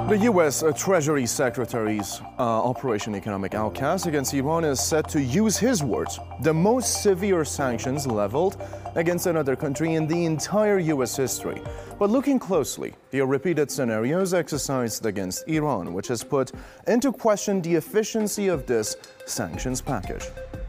The U.S. Treasury Secretary's Operation Economic Outcast against Iran is set to use his words, the most severe sanctions leveled against another country in the entire U.S. history. But looking closely, there are repeated scenarios exercised against Iran, which has put into question the efficiency of this sanctions package.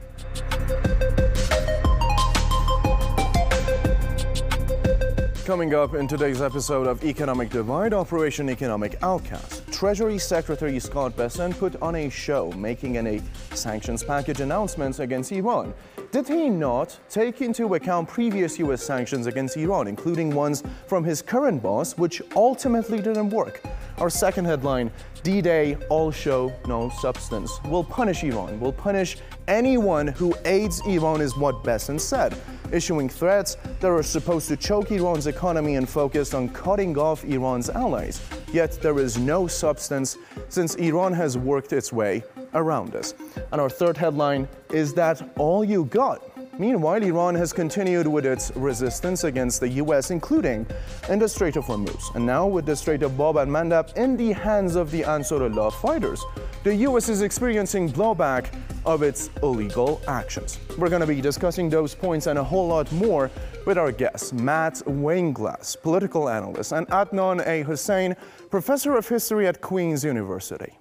Coming up in today's episode of Economic Divide, Operation Economic Outcast, Treasury Secretary Scott Bessent put on a show making a sanctions package announcements against Iran. Did he not take into account previous U.S. sanctions against Iran, including ones from his current boss, which ultimately didn't work? Our second headline, D-Day, all show, no substance. Will punish Iran, will punish anyone who aids Iran is what Bessent said, issuing threats that are supposed to choke Iran's economy and focus on cutting off Iran's allies. Yet there is no substance since Iran has worked its way around us. And our third headline, is that all you got? Meanwhile, Iran has continued with its resistance against the U.S., including in the Strait of Hormuz. And now with the Strait of Bab al-Mandab in the hands of the Ansarullah fighters, the U.S. is experiencing blowback of its illegal actions. We're going to be discussing those points and a whole lot more with our guests, Matt Weinglass, political analyst, and Adnan A. Hussein, professor of history at Queen's University.